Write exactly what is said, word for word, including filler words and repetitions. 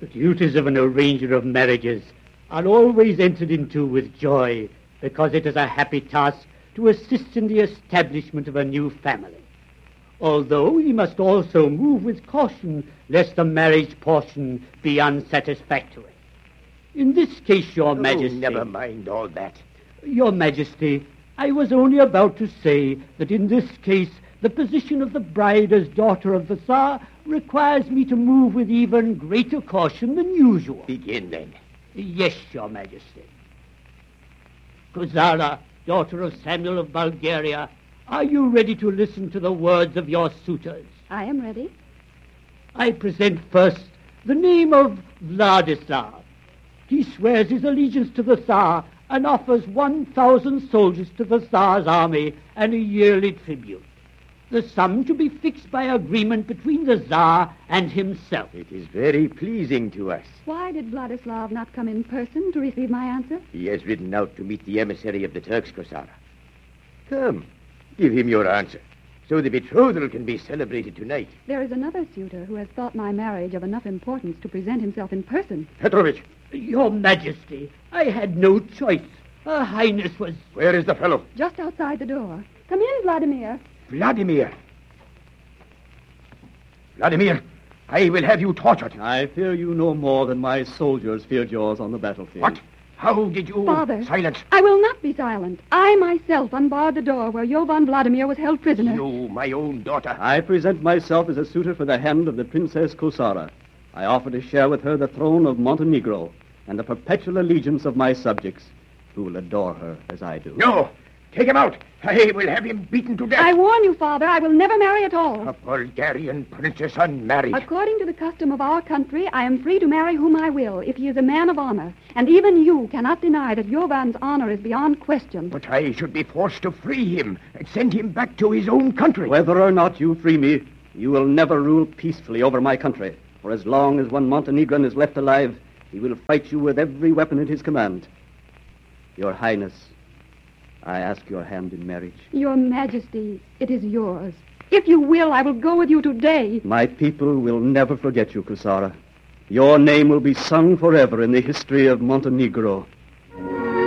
The duties of an arranger of marriages are always entered into with joy, because it is a happy task to assist in the establishment of a new family. Although he must also move with caution, lest the marriage portion be unsatisfactory. In this case, Your Oh, Majesty... never mind all that. Your Majesty, I was only about to say that in this case, the position of the bride as daughter of the Tsar requires me to move with even greater caution than usual. Begin, then. Yes, Your Majesty. Kozara, daughter of Samuel of Bulgaria, are you ready to listen to the words of your suitors? I am ready. I present first the name of Vladislav. He swears his allegiance to the Tsar and offers one thousand soldiers to the Tsar's army and a yearly tribute. The sum to be fixed by agreement between the Tsar and himself. It is very pleasing to us. Why did Vladislav not come in person to receive my answer? He has ridden out to meet the emissary of the Turks, Kozara. Come, give him your answer, so the betrothal can be celebrated tonight. There is another suitor who has thought my marriage of enough importance to present himself in person. Petrovich! Your Majesty, I had no choice. Her Highness was... Where is the fellow? Just outside the door. Come in, Vladimir. Vladimir. Vladimir, I will have you tortured. I fear you no more than my soldiers feared yours on the battlefield. What? How did you... Father. Silence. I will not be silent. I myself unbarred the door where Jovan Vladimir was held prisoner. You, my own daughter. I present myself as a suitor for the hand of the Princess Kozara. I offer to share with her the throne of Montenegro and the perpetual allegiance of my subjects, who will adore her as I do. No! Take him out. I will have him beaten to death. I warn you, Father, I will never marry at all. A Bulgarian princess unmarried. According to the custom of our country, I am free to marry whom I will, if he is a man of honor. And even you cannot deny that Jovan's honor is beyond question. But I should be forced to free him and send him back to his own country. Whether or not you free me, you will never rule peacefully over my country. For as long as one Montenegrin is left alive, he will fight you with every weapon at his command. Your Highness, I ask your hand in marriage. Your Majesty, it is yours. If you will, I will go with you today. My people will never forget you, Kozara. Your name will be sung forever in the history of Montenegro.